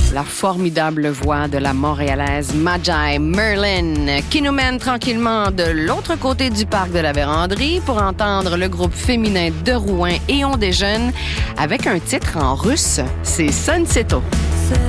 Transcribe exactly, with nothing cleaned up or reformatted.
la formidable voix de la Montréalaise Maji Merlin, qui nous mène tranquillement de l'autre côté du parc de la Vérandrie pour entendre le groupe féminin de Rouen et On Déjeune avec un titre en russe, c'est Sunseto.